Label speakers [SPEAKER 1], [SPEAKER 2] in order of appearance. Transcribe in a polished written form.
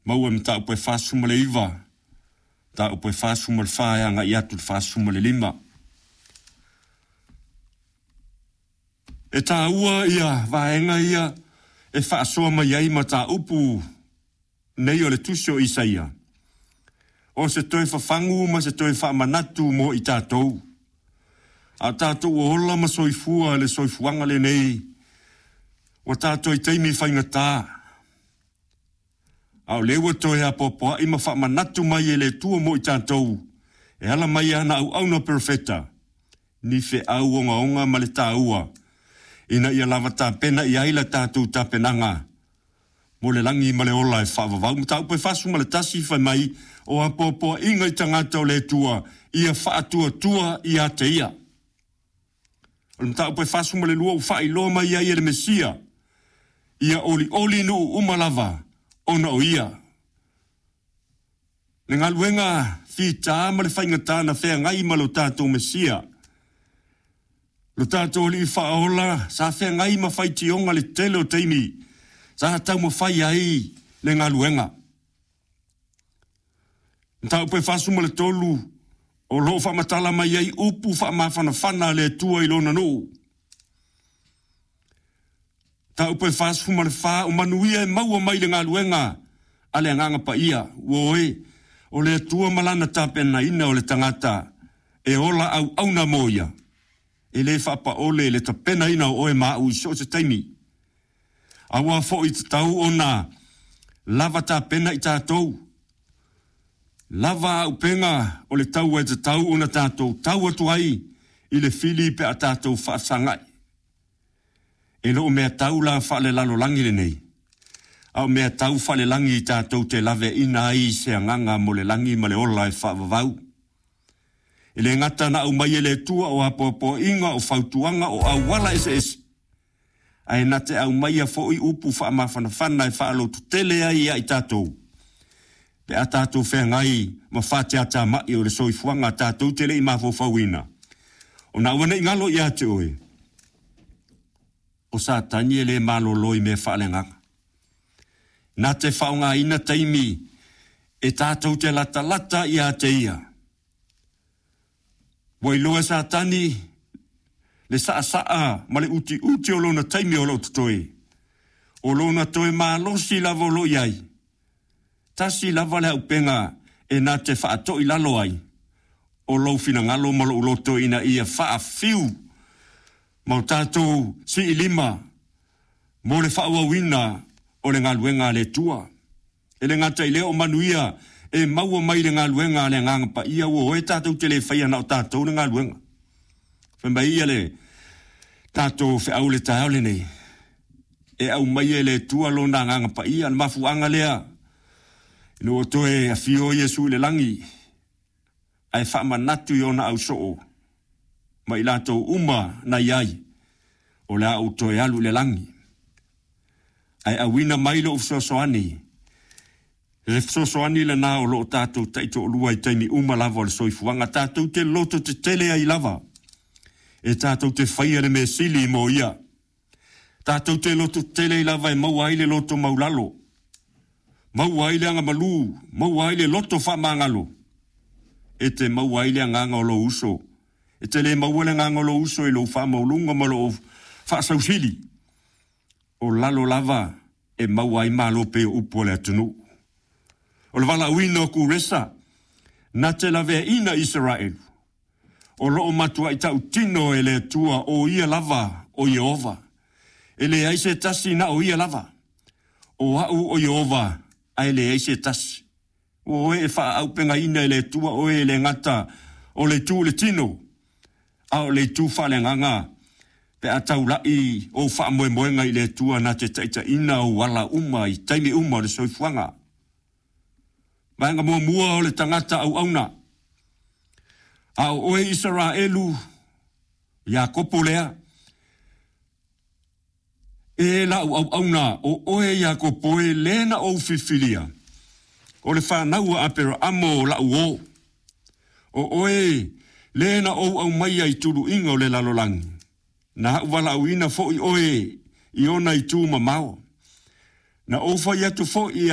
[SPEAKER 1] Maua mta upe whasuma le iwa. Ta upe whasuma le whaeanga i atu le whasuma le lima. E tā ua ia, vaenga ia, e whaasoa mai ai ma tā upu nei o le tusio Isaia. O se toi whawhangu ma se toi whamanatu mo i tātou. A tātou o hola ma soifua le soifuanga le nei. O tātou i teimi whaingatā. Au lewa toi a popoa ima whamanatu mai e le tua mo i tātou. E hala mai ana au auna perfeta. Ni fe au onga onga ma le tā ua. Ina ia lava tā pena i aila tātou tā penanga. Mo le langi ma le ola e whaavavau. Mta upe whasu ma le tasi whai mai o a popoa inga i tangata o le tua. Ia whaatua tua i a te ia. O le mta upe whasu ma le lua u whai loa mai ia i le mesia. Ia oli nu umalava. Ona o ia. Le ngā luenga whi tā ma le whaingatā na whea ngai ma lo tātou mesia. Lo tātou li whaola, sa whea ngai ma whai tionga le tele o teimi. Sa tau ma whai ai le ngā luenga. Ntau pe whasuma le tolu, o lo whamatala mai ai upu whamawhana whana le tua i lona no. Tau pe whasuma le wha o manuia e maua mai le ngā luenga, a le nganga pa ia, woe, o le tua malana tāpena ina o le tangata, e ola au auna moia. E le whapa ole le tapena ina o e mau i so se taimi. Awa fo i tau o nā, lava tāpena i tātou. Lava au penga o le tau e te tau o na tātou, tau atu ai i le fili pe a tātou whaasangai. E lo mea tau la whaale lalo langi le nei. Au mea tau whaale langi i tātou te lave ina ai se anganga mo le langi ma le ola e whaavavau. E le ngata na au mai e le tua o apopo inga o whautuanga o au wala ese. Ai na te au mai a fo i upu whaamawhana whana e whaalo tutele ai i tātou. Pe a tātou whea ngai ma whate ata mai o le soifuanga tātou tele i mawho whauina. O na wana i ngalo i ate oe. O sa tani e le malo loi me whaale nganga. Na te whaunga ina taimi e tātou te lata i ate ia. Wai loa sa tani le saa ma le uti o lona taimi o lo tutoe. O lona toe ma losi lavo lo iai. Tasi lava le upenga e na te whaato i lalo ai. O lo fina ngalo ma lo uloto ina ia wha fiu. Ma o tātou si i lima. Mo le whaawawina o le ngaluenga le tua. E le ngata i leo manuia e maua mai le ngaluenga le nganga pa ia o e tātou te le whaia na o tātou le ngaluenga. Whemba ia le tātou whaau le tāau le nei. E au mai e le tua lo na nganga pa ia na mafu anga lea. Ino o toe a fio Jesu le langi. Ai whaamanatu i ona au soo. Ma i lātou uma na iai. O le au toe alu le langi. Ai awina mai lo ufsosoani. Le fsosoani le nā o lo tātou taito o lua i taimi uma lava o le soifuanga. Tātou te loto te tele ai lava. E tātou te whaia le me sili mo ia. Tātou te loto tele ai lava e maua ai le loto maulalo. Maua ai le anga malu. Maua ai le loto wha mangalo. E te maua ai le anga o lo uso. E te le maua le anga o lo uso e lo wha maulunga ma lo wha sausili. O lalo lava e maua ai malo pe upo le atunu. O le wala uina o kuresa. Na te lave ina Israel. O loo matua i tau tino e le tua o ia lava o Jehova. E le aise tasi na o ia lava. O au o Jehova ai le aise tasi. O e wha au penga ina e le tua o e le ngata o le tu le tino. A o le tu wha le nganga. Pe a tau lai o wha moe moenga i le tua na te taita ina o wala uma i taimi uma o le soifuanga. Maenga mua o le tangata au auna. A o e Israelu, Iakopo lea. E la au auna o oe Iakopo e lena o fifilia. O le whanau a pero amo la uo. O oe lena o au maia i turu inga o le lalolangi. Na wala au ina fo i oe i ona i tu mamao. Na o fai atu fo i